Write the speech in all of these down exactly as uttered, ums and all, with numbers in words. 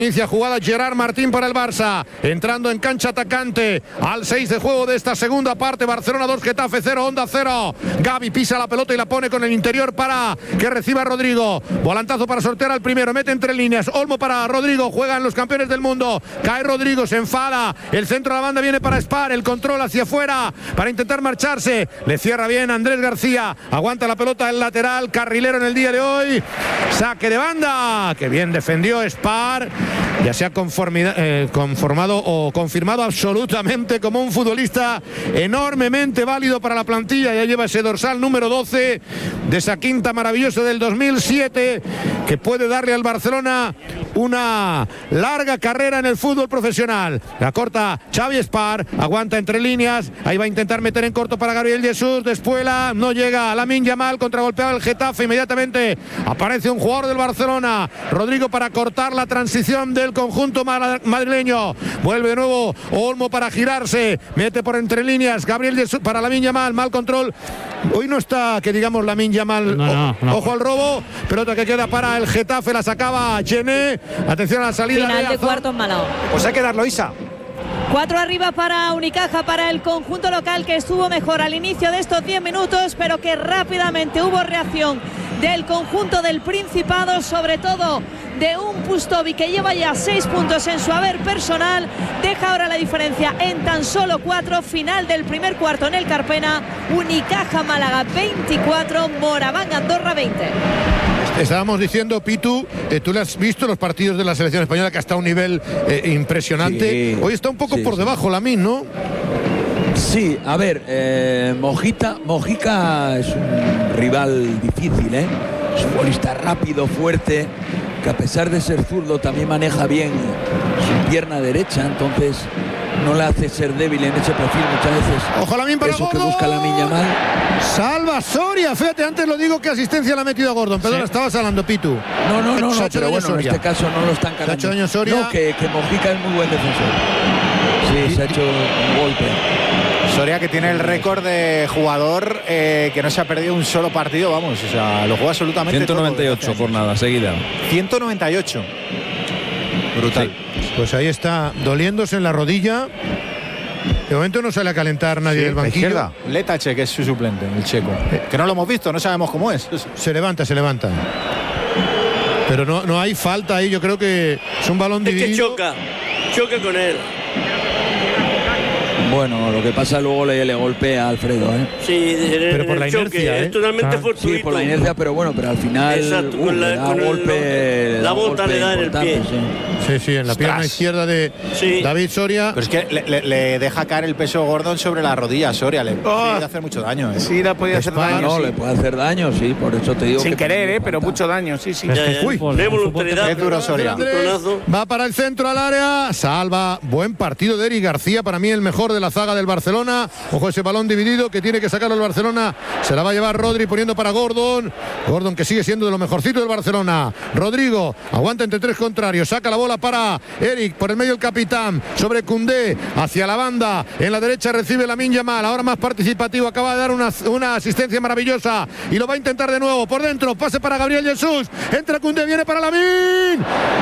Inicia jugada Gerard Martín para el Barça, entrando en cancha atacante al seis de juego de esta segunda parte. Barcelona dos, Getafe cero, Onda cero. Gavi pisa la pelota y la pone con el interior para que reciba Rodrigo. Volantazo para sortear al primero, mete entre líneas. Olmo para Rodrigo, juegan los campeones del mundo. Cae Rodrigo, se enfada. El centro de la banda viene para Spar, el control hacia afuera para intentar marcharse. Le cierra bien Andrés García, aguanta la pelota el lateral, carrilero en el día de hoy. Saque de banda, que bien defendió Spar. Ya se ha eh, conformado o confirmado absolutamente como un futbolista enormemente válido para la plantilla. Ya lleva ese dorsal número doce de esa quinta maravillosa del dos mil siete, que puede darle al Barcelona una larga carrera en el fútbol profesional. La corta Xavi Spar, aguanta entre líneas, ahí va a intentar meter en corto para Gabriel Jesús, despuela, no llega. Lamine Yamal, contragolpeado el Getafe, inmediatamente aparece un jugador del Barcelona, Rodrigo, para cortar la transición del conjunto madrileño. Vuelve de nuevo Olmo para girarse, mete por entre líneas Gabriel Jesús para Lamine Yamal, mal control. Hoy no está, que digamos, Lamine Yamal, no, no, no. Ojo al robo, pelota que queda para el Getafe, la sacaba Gené. Atención a la salida. Final de, de cuarto en Malao. Pues hay que darlo, Isa. Cuatro arriba para Unicaja, para el conjunto local, que estuvo mejor al inicio de estos diez minutos, pero que rápidamente hubo reacción del conjunto del Principado, sobre todo de un Pustovi que lleva ya seis puntos en su haber personal. Deja ahora la diferencia en tan solo cuatro. Final del primer cuarto en el Carpena. Unicaja Málaga veinticuatro, Moraván Andorra veinte. Estábamos diciendo, Pitu, eh, tú le has visto los partidos de la selección española, que está a un nivel eh, impresionante. Sí, hoy está un poco sí, por debajo sí. Lamine, ¿no? Sí, a ver, eh, Mojita, Mojica es un rival difícil, ¿eh? Es un futbolista rápido, fuerte, que a pesar de ser zurdo también maneja bien su pierna derecha, entonces no le hace ser débil en ese perfil muchas veces. Ojo, Lamine para eso Gordon. Que busca Lamine Yamal. Salva Soria, fíjate, antes lo digo, que asistencia le ha metido a Gordon, perdón, sí. Estabas hablando, Pitu. No, no, no, no, pero bueno, Soria. En este caso no lo están cargando. Se ha hecho daño Soria. No, que, que Mojica es muy buen defensor. Sí, se ha hecho un golpe. Soria, que tiene el récord de jugador eh, que no se ha perdido un solo partido, vamos, o sea, lo juega absolutamente ciento noventa y ocho jornadas seguidas. ciento noventa y ocho. Brutal. Sí. Pues ahí está, doliéndose en la rodilla. De momento no sale a calentar nadie sí, del banquillo. Letache, que es su suplente, el checo. Eh. Que no lo hemos visto, no sabemos cómo es. Se levanta, se levanta. Pero no, no hay falta ahí, yo creo que es un balón es dividido. Que choca, choca con él. Bueno, lo que pasa luego le, le golpea a Alfredo, ¿eh? Sí, pero por la inercia, choque, ¿eh? Es totalmente ah. fortuito. Sí, por la inercia, pero bueno, pero al final exacto, uh, con la, le da con golpe, el, la bota le da en el pie. Sí. Sí, sí, en la Ostras. pierna izquierda de sí. David Soria. Pero es que le, le, le deja caer el peso Gordon sobre la rodilla a Soria. Le oh. puede hacer mucho daño, ¿eh? Sí, le puede hacer daño. No, sí. le puede hacer daño, sí, por eso te digo. Sin que querer, ¿eh? Pero mucho daño, sí, sí. Ya, ya. Uy, de voluntariedad. Es duro Soria. Va para el centro al área, salva. Buen partido de Eric García, para mí el mejor de la zaga del Barcelona. Ojo ese balón dividido que tiene que sacarlo el Barcelona. Se la va a llevar Rodri poniendo para Gordon. Gordon, que sigue siendo de lo mejorcito del Barcelona. Rodrigo aguanta entre tres contrarios, saca la bola para Eric, por el medio el capitán, sobre Koundé, hacia la banda, en la derecha recibe Lamine Yamal, ahora más participativo, acaba de dar una, una asistencia maravillosa y lo va a intentar de nuevo, por dentro, pase para Gabriel Jesús, entra Koundé, viene para Lamine.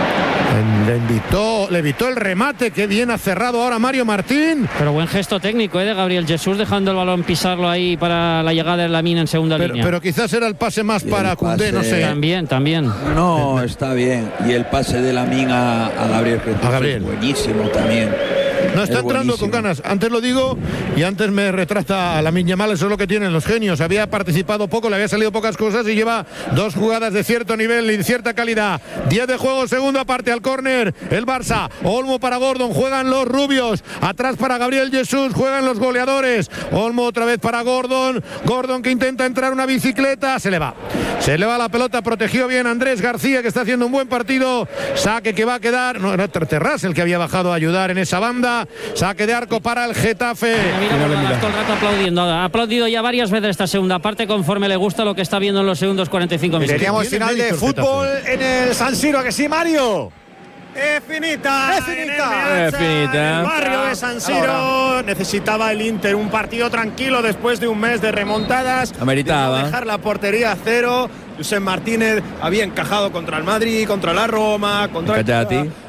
Le invitó, le evitó el remate, que bien ha cerrado ahora Mario Martín. Pero buen gesto técnico, ¿eh? De Gabriel Jesús, dejando el balón pisarlo ahí para la llegada de Lamine en segunda pero, línea. Pero quizás era el pase más y para Koundé, no sé. También, también. No, está bien. Y el pase de Lamine a, a Gabriel Jesús a Gabriel. Es buenísimo también. No está es entrando buenísimo. Con ganas, antes lo digo y antes me retrata a Lamine Yamal, eso es lo que tienen los genios. Había participado poco, le había salido pocas cosas y lleva dos jugadas de cierto nivel y de cierta calidad. diez de juego, segunda parte, al córner el Barça. Olmo para Gordon, juegan los rubios, atrás para Gabriel Jesús, juegan los goleadores. Olmo otra vez para Gordon, Gordon que intenta entrar una bicicleta, se le va. Se le va la pelota, protegió bien Andrés García, que está haciendo un buen partido. Saque que va a quedar, no, era Terraz el que había bajado a ayudar en esa banda. Saque de arco para el Getafe. Mira, mira, mira, mira. Todo el rato aplaudiendo. Ha aplaudido ya varias veces esta segunda parte, conforme le gusta lo que está viendo en los segundos cuarenta y cinco minutos. Teníamos final de fútbol en el San Siro, que sí, Mario. Es finita, es finita, es finita. El barrio de San Siro necesitaba el Inter un partido tranquilo después de un mes de remontadas. Ameritaba. De no dejar la portería a cero. Josep Martínez había encajado contra el Madrid, contra la Roma, contra Callati. el